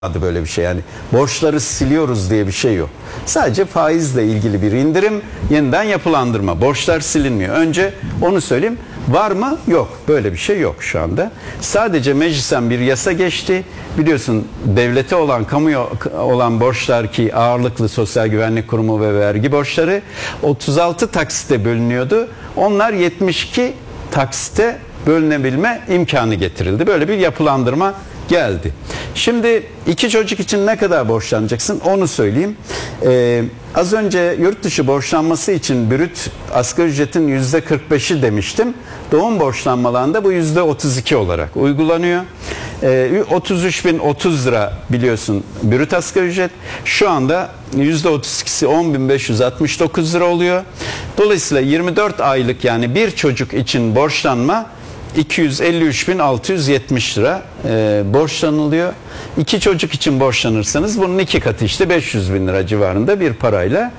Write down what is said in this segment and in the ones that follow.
adı böyle bir şey, yani borçları siliyoruz diye bir şey yok. Sadece faizle ilgili bir indirim, yeniden yapılandırma. Borçlar silinmiyor. Önce onu söyleyeyim. Var mı? Yok. Böyle bir şey yok şu anda. Sadece meclisten bir yasa geçti. Biliyorsun, devlete olan, kamuya olan borçlar, ki ağırlıklı Sosyal Güvenlik Kurumu ve vergi borçları 36 taksite bölünüyordu. Onlar 72 taksite bölünebilme imkanı getirildi. Böyle bir yapılandırma geldi. Şimdi 2 çocuk için ne kadar borçlanacaksın onu söyleyeyim. Az önce yurt dışı borçlanması için brüt asgari ücretin %45'i demiştim. Doğum borçlanmalarında bu %32 olarak uygulanıyor. 33.030 lira biliyorsun brüt asgari ücret. Şu anda %32'si 10.569 lira oluyor. Dolayısıyla 24 aylık, yani bir çocuk için borçlanma 253.670 lira borçlanılıyor. 2 çocuk için borçlanırsanız bunun 2 katı, işte 500.000 lira civarında bir parayla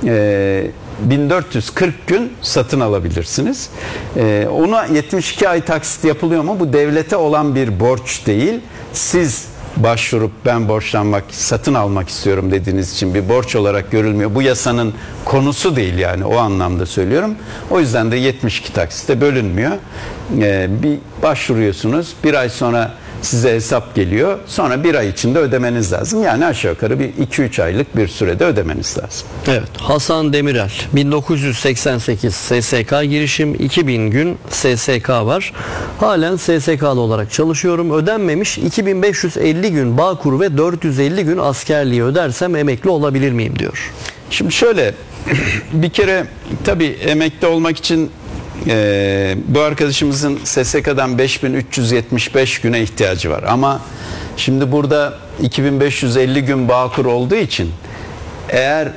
1440 gün satın alabilirsiniz. Ona 72 ay taksit yapılıyor mu? Bu devlete olan bir borç değil. Siz başvurup ben borçlanmak, satın almak istiyorum dediğiniz için bir borç olarak görülmüyor. Bu yasanın konusu değil, yani o anlamda söylüyorum. O yüzden de 72 taksite bölünmüyor. Bir başvuruyorsunuz, bir ay sonra size hesap geliyor. Sonra bir ay içinde ödemeniz lazım. Yani aşağı yukarı bir 2-3 aylık bir sürede ödemeniz lazım. Evet. Hasan Demirel, 1988 SSK girişim, 2000 gün SSK var. Halen SSK'lı olarak çalışıyorum. Ödenmemiş 2550 gün Bağkur ve 450 gün askerliği ödersem emekli olabilir miyim diyor. Şimdi şöyle, bir kere tabii emekli olmak için bu arkadaşımızın SSK'dan 5375 güne ihtiyacı var. Ama şimdi burada 2550 gün Bağkur olduğu için eğer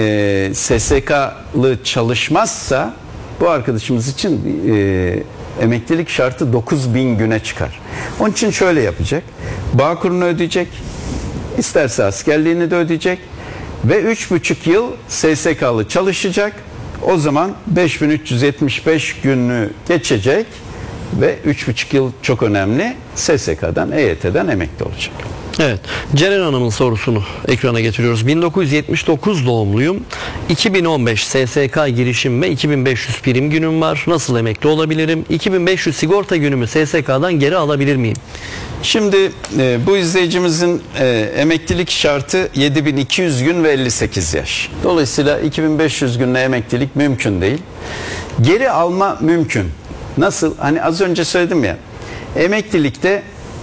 SSK'lı çalışmazsa bu arkadaşımız için emeklilik şartı 9000 güne çıkar. Onun için şöyle yapacak. Bağkur'unu ödeyecek, isterse askerliğini de ödeyecek ve 3,5 yıl SSK'lı çalışacak. O zaman 5375 günü geçecek ve 3,5 yıl çok önemli, SSK'dan, EYT'den emekli olacak. Evet. Ceren Hanım'ın sorusunu ekrana getiriyoruz. 1979 doğumluyum. 2015 SSK girişim ve 2500 prim günüm var. Nasıl emekli olabilirim? 2500 sigorta günümü SSK'dan geri alabilir miyim? Şimdi bu izleyicimizin emeklilik şartı 7200 gün ve 58 yaş. Dolayısıyla 2500 günle emeklilik mümkün değil. Geri alma mümkün. Nasıl? Hani az önce söyledim ya, emeklilikte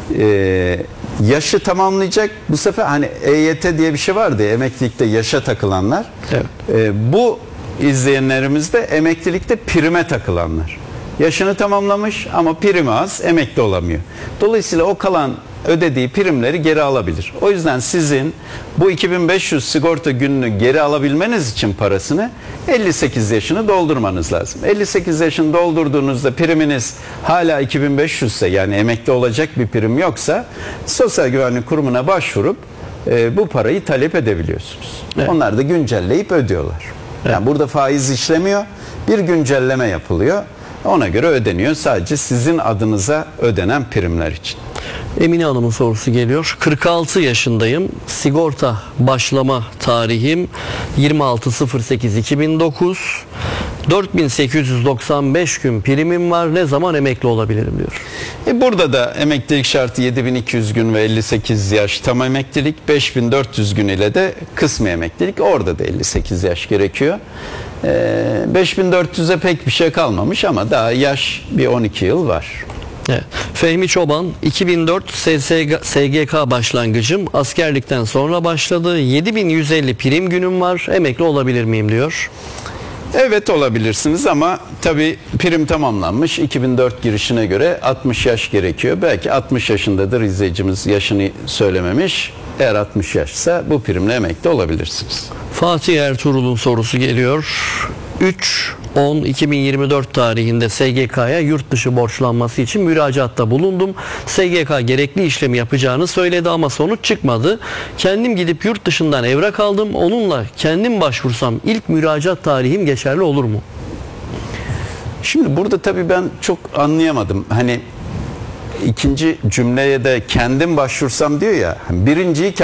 yaşı tamamlayacak. Bu sefer hani EYT diye bir şey vardı ya, emeklilikte yaşa takılanlar. Evet. Bu izleyenlerimiz de emeklilikte prime takılanlar. Yaşını tamamlamış ama primi az, emekli olamıyor. Dolayısıyla o kalan ödediği primleri geri alabilir. O yüzden sizin bu 2500 sigorta gününü geri alabilmeniz için parasını 58 yaşını doldurmanız lazım. 58 yaşını doldurduğunuzda priminiz hala 2500 ise, yani emekli olacak bir prim yoksa, Sosyal Güvenlik Kurumu'na başvurup bu parayı talep edebiliyorsunuz. Evet. Onlar da güncelleyip ödüyorlar. Evet. Yani burada faiz işlemiyor, bir güncelleme yapılıyor. Ona göre ödeniyor. Sadece sizin adınıza ödenen primler için. Emine Hanım'ın sorusu geliyor. 46 yaşındayım. Sigorta başlama tarihim 26.08.2009. 4895 gün primim var. Ne zaman emekli olabilirim diyor. Burada da emeklilik şartı 7200 gün ve 58 yaş tam emeklilik. 5400 gün ile de kısmi emeklilik. Orada da 58 yaş gerekiyor. 5400'e pek bir şey kalmamış ama daha yaş bir 12 yıl var. Evet. Fehmi Çoban, 2004 SGK başlangıcım, askerlikten sonra başladı. 7150 prim günüm var. Emekli olabilir miyim diyor. Evet, olabilirsiniz ama tabii prim tamamlanmış. 2004 girişine göre 60 yaş gerekiyor. Belki 60 yaşındadır, izleyicimiz yaşını söylememiş. Eğer 60 yaşsa bu primle emekli olabilirsiniz. Fatih Ertuğrul'un sorusu geliyor. 3/10/2024 tarihinde SGK'ya yurt dışı borçlanması için müracaatta bulundum. SGK gerekli işlemi yapacağını söyledi ama sonuç çıkmadı. Kendim gidip yurt dışından evrak aldım. Onunla kendim başvursam ilk müracaat tarihim geçerli olur mu? Şimdi burada tabii ben çok anlayamadım. Hani ikinci cümleye de kendim başvursam diyor ya. Birinciyi